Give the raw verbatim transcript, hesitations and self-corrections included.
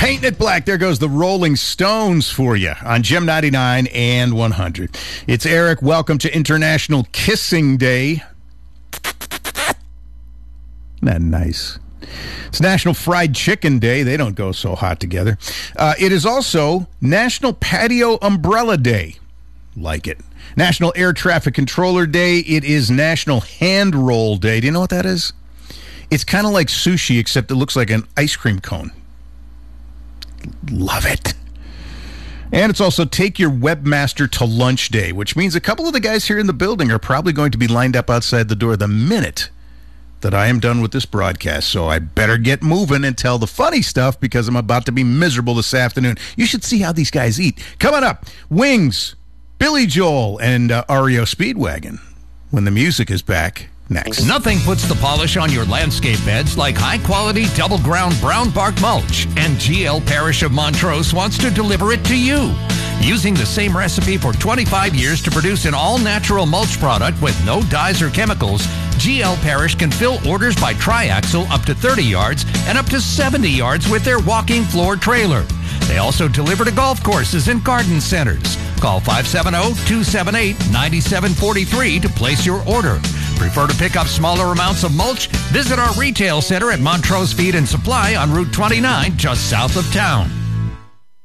Painting it black. There goes the Rolling Stones for you on Gem ninety-nine and one hundred. It's Eric. Welcome to International Kissing Day. Isn't that nice? It's National Fried Chicken Day. They don't go so hot together. Uh, it is also National Patio Umbrella Day. Like it. National Air Traffic Controller Day. It is National Hand Roll Day. Do you know what that is? It's kind of like sushi, except it looks like an ice cream cone. Love it. And it's also Take Your Webmaster to Lunch Day, which means a couple of the guys here in the building are probably going to be lined up outside the door the minute that I am done with this broadcast. So I better get moving and tell the funny stuff because I'm about to be miserable this afternoon. You should see how these guys eat. Coming up, Wings, Billy Joel, and uh, R E O Speedwagon when the music is back. Next. Nothing puts the polish on your landscape beds like high-quality double-ground brown bark mulch, and G L Parrish of Montrose wants to deliver it to you. Using the same recipe for twenty-five years to produce an all-natural mulch product with no dyes or chemicals, G L Parrish can fill orders by triaxle up to thirty yards and up to seventy yards with their walking floor trailer. They also deliver to golf courses and garden centers. Call five seven zero, two seven eight, nine seven four three to place your order. Prefer to pick up smaller amounts of mulch? Visit our retail center at Montrose Feed and Supply on Route twenty-nine, just south of town.